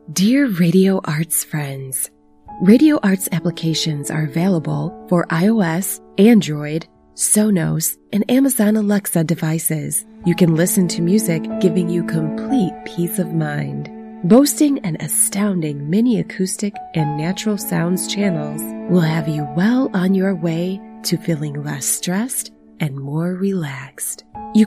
Dear Radio Arts friends, Radio Arts applications are available for iOS, Android, Sonos, and Amazon Alexa devices. You can listen to music giving you complete peace of mind. Boasting an astounding mini acoustic and natural sounds channels will have you well on your way to feeling less stressed and more relaxed. You